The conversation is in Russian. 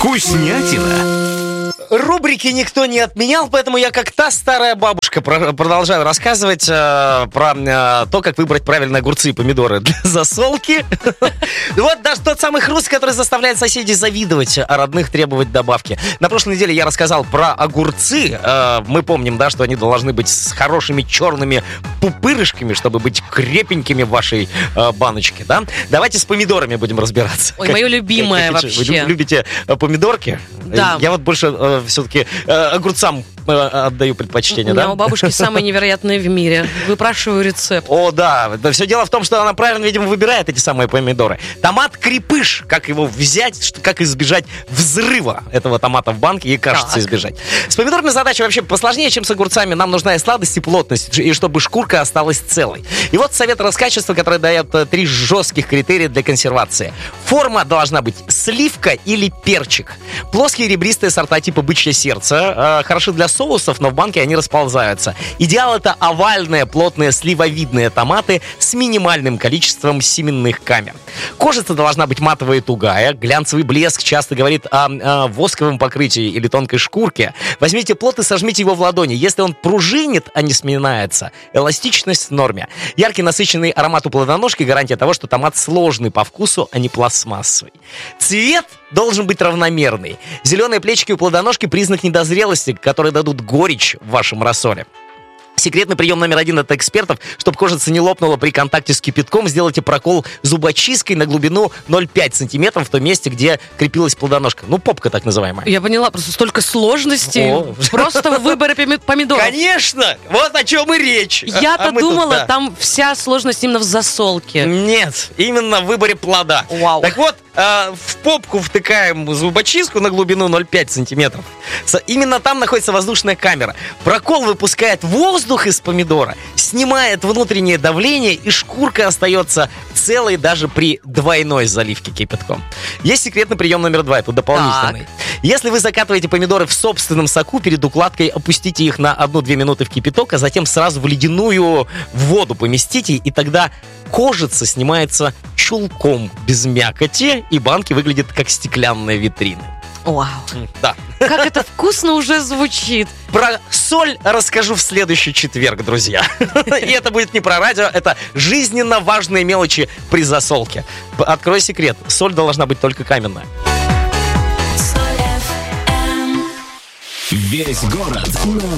Вкуснятина. Рубрики никто не отменял, поэтому я как та старая бабушка продолжаю рассказывать про то, как выбрать правильно огурцы и помидоры для засолки. Вот даже тот самый хруст, который заставляет соседей завидовать, а родных требовать добавки. На прошлой неделе я рассказал про огурцы. Мы помним, да, что они должны быть с хорошими черными пупырышками, чтобы быть крепенькими в вашей баночке, да? Давайте с помидорами будем разбираться. Ой, мое любимое вообще. Вы любите помидорки? Да. Я вот больше все-таки огурцам отдаю предпочтение, да? У меня у бабушки самые невероятные в мире. Выпрашиваю рецепт. О, да. Все дело в том, что она правильно, видимо, выбирает эти самые помидоры. Томат-крепыш. Как его взять, как избежать взрыва этого томата в банке, ей кажется, избежать. С помидорами задача вообще посложнее, чем с огурцами. Нам нужна и сладость, и плотность, и чтобы шкурка осталась целой. И вот совет Роскачества, который дает 3 жестких критерия для консервации. Форма должна быть сливка или перчик. Плоские ребристые сорта типа бычье сердце хороши для соусов, но в банке они расползаются. Идеал — это овальные, плотные, сливовидные томаты с минимальным количеством семенных камер. Кожица должна быть матовая и тугая. Глянцевый блеск часто говорит о восковом покрытии или тонкой шкурке. Возьмите плод и сожмите его в ладони. Если он пружинит, а не сминается, эластичность в норме. Яркий насыщенный аромат у плодоножки — гарантия того, что томат сложный по вкусу, а не пластмассовый. Цвет должен быть равномерный. Зеленые плечики у плодоножки — признак недозрелости, которые дадут горечь в вашем рассоле. Секретный прием номер 1 от экспертов: чтобы кожица не лопнула при контакте с кипятком, сделайте прокол зубочисткой на глубину 0,5 сантиметров в том месте, где крепилась плодоножка. Ну, попка так называемая. Я поняла, просто столько сложностей. Просто в выборе помидоров. Конечно! Вот о чем и речь. Я-то думала, там вся сложность именно в засолке. Нет, именно в выборе плода. Вау. Так вот, в попку втыкаем зубочистку на глубину 0,5 сантиметров. Именно там находится воздушная камера. Прокол выпускает воздух из помидора, снимает внутреннее давление, и шкурка остается целой даже при двойной заливке кипятком. Есть секретный прием номер 2, это дополнительный. Если вы закатываете помидоры в собственном соку, перед укладкой опустите их на 1-2 минуты в кипяток, а затем сразу в ледяную воду поместите, и тогда кожица снимается чулком без мякоти, и банки выглядят как стеклянные витрины. Вау. Да. Как это вкусно уже звучит. Про соль расскажу в следующий четверг, друзья. И это будет не про радио, это жизненно важные мелочи при засолке. Открой секрет: соль должна быть только каменная. Весь город на